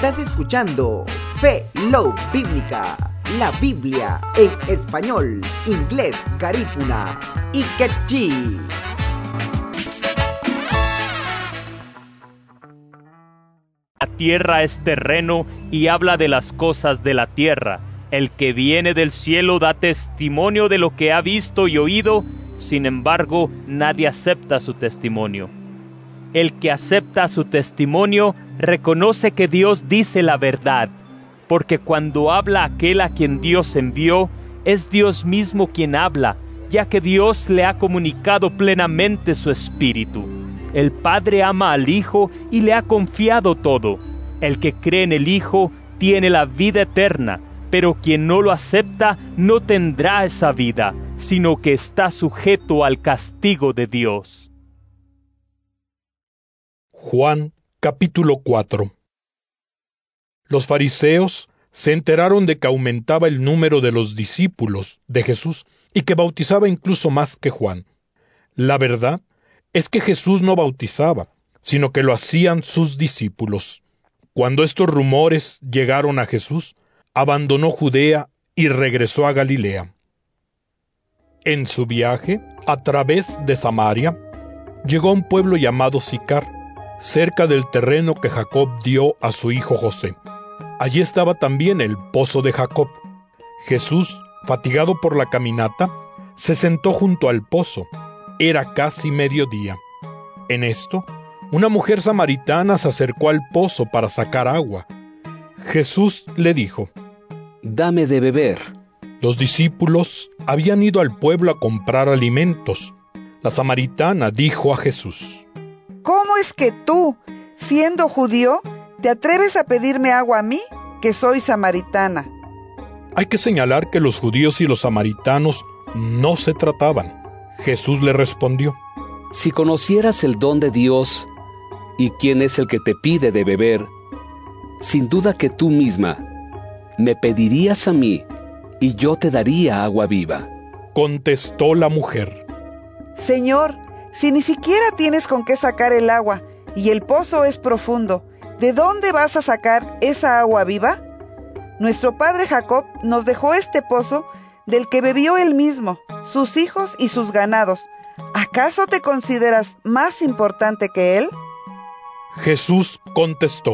Estás escuchando Fe, Love Bíblica, la Biblia en español, inglés, garífuna y quechí. La tierra es terreno y habla de las cosas de la tierra. El que viene del cielo da testimonio de lo que ha visto y oído, sin embargo, nadie acepta su testimonio. El que acepta su testimonio reconoce que Dios dice la verdad, porque cuando habla aquel a quien Dios envió, es Dios mismo quien habla, ya que Dios le ha comunicado plenamente su espíritu. El Padre ama al Hijo y le ha confiado todo. El que cree en el Hijo tiene la vida eterna, pero quien no lo acepta no tendrá esa vida, sino que está sujeto al castigo de Dios. Juan capítulo 4. Los fariseos se enteraron de que aumentaba el número de los discípulos de Jesús y que bautizaba incluso más que Juan. La verdad es que Jesús no bautizaba, sino que lo hacían sus discípulos. Cuando estos rumores llegaron a Jesús, abandonó Judea y regresó a Galilea. En su viaje, a través de Samaria, llegó a un pueblo llamado Sicar, cerca del terreno que Jacob dio a su hijo José. Allí estaba también el pozo de Jacob. Jesús, fatigado por la caminata, se sentó junto al pozo. Era casi mediodía. En esto, una mujer samaritana se acercó al pozo para sacar agua. Jesús le dijo: «Dame de beber». Los discípulos habían ido al pueblo a comprar alimentos. La samaritana dijo a Jesús: ¿Cómo es que tú, siendo judío, te atreves a pedirme agua a mí, que soy samaritana? Hay que señalar que los judíos y los samaritanos no se trataban. Jesús le respondió: Si conocieras el don de Dios y quién es el que te pide de beber, sin duda que tú misma me pedirías a mí y yo te daría agua viva. Contestó la mujer: Señor, si ni siquiera tienes con qué sacar el agua y el pozo es profundo, ¿de dónde vas a sacar esa agua viva? Nuestro padre Jacob nos dejó este pozo del que bebió él mismo, sus hijos y sus ganados. ¿Acaso te consideras más importante que él? Jesús contestó: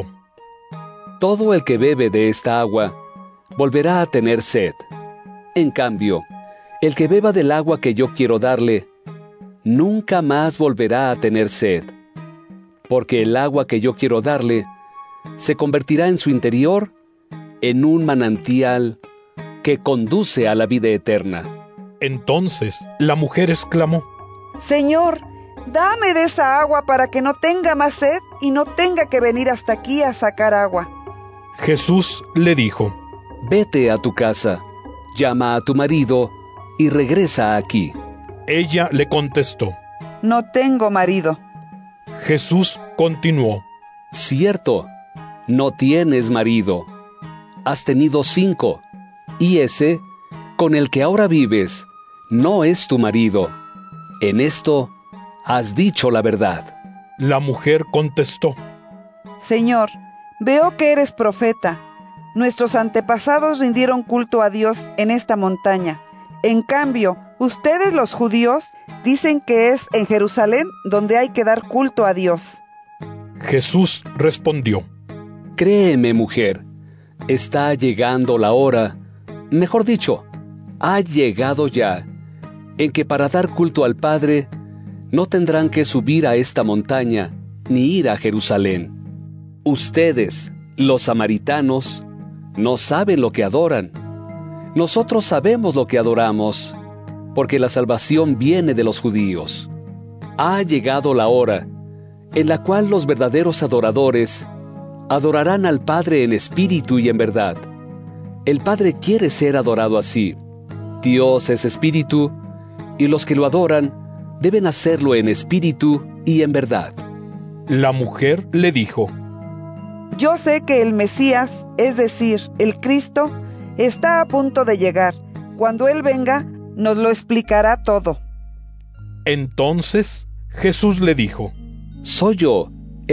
Todo el que bebe de esta agua volverá a tener sed. En cambio, el que beba del agua que yo quiero darle, nunca más volverá a tener sed, porque el agua que yo quiero darle se convertirá en su interior en un manantial que conduce a la vida eterna. Entonces la mujer exclamó: Señor, dame de esa agua para que no tenga más sed y no tenga que venir hasta aquí a sacar agua. Jesús le dijo: Vete a tu casa, llama a tu marido y regresa aquí. Ella le contestó: No tengo marido. Jesús continuó: Cierto, no tienes marido. Has tenido 5, y ese, con el que ahora vives, no es tu marido. En esto has dicho la verdad. La mujer contestó: Señor, veo que eres profeta. Nuestros antepasados rindieron culto a Dios en esta montaña. En cambio, ustedes los judíos dicen que es en Jerusalén donde hay que dar culto a Dios. Jesús respondió: Créeme, mujer, está llegando la hora, mejor dicho, ha llegado ya, en que para dar culto al Padre no tendrán que subir a esta montaña ni ir a Jerusalén. Ustedes, los samaritanos, no saben lo que adoran. Nosotros sabemos lo que adoramos, porque la salvación viene de los judíos. Ha llegado la hora en la cual los verdaderos adoradores adorarán al Padre en espíritu y en verdad. El Padre quiere ser adorado así. Dios es espíritu, y los que lo adoran deben hacerlo en espíritu y en verdad. La mujer le dijo: Yo sé que el Mesías, es decir, el Cristo, está a punto de llegar. Cuando Él venga, nos lo explicará todo. Entonces Jesús le dijo: Soy yo,